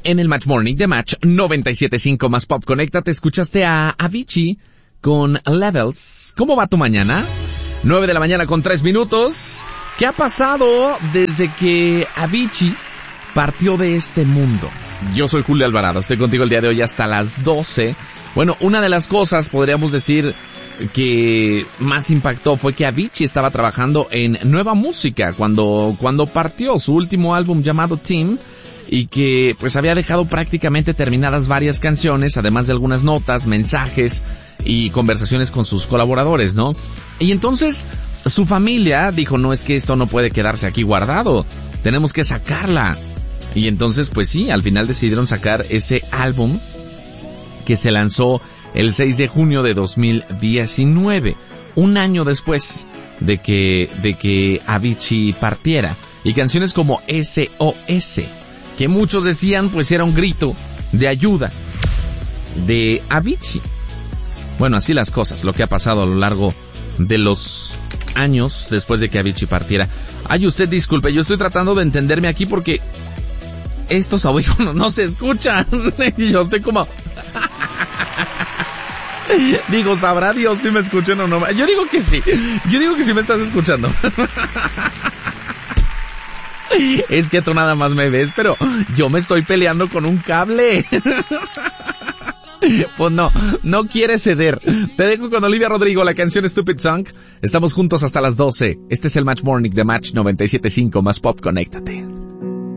En el Match Morning de Match 97.5 más Pop. Conéctate, escuchaste a Avicii con Levels. ¿Cómo va tu mañana? 9 de la mañana con 3 minutos. ¿Qué ha pasado desde que Avicii partió de este mundo? Yo soy Julio Alvarado, estoy contigo el día de hoy hasta las 12. Bueno, una de las cosas, podríamos decir, que más impactó fue que Avicii estaba trabajando en nueva música cuando partió su último álbum llamado Team, y que pues había dejado prácticamente terminadas varias canciones, además de algunas notas, mensajes y conversaciones con sus colaboradores, ¿no? Y entonces su familia dijo, no, es que esto no puede quedarse aquí guardado, tenemos que sacarla. Y entonces pues sí, al final decidieron sacar ese álbum que se lanzó el 6 de junio de 2019, un año después de que Avicii partiera. Y canciones como SOS, que muchos decían pues era un grito de ayuda de Avicii. Bueno, así las cosas, lo que ha pasado a lo largo de los años después de que Avicii partiera. Ay, usted disculpe, yo estoy tratando de entenderme aquí porque estos audífonos no se escuchan. Y yo estoy como... Digo, ¿sabrá Dios si me escuchan o no? Yo digo que sí me estás escuchando. Es que tú nada más me ves, pero yo me estoy peleando con un cable. Pues no quiere ceder. Te dejo con Olivia Rodrigo, la canción Stupid Song. Estamos juntos hasta las 12. Este es el Match Morning de Match 97.5 más Pop. Conéctate.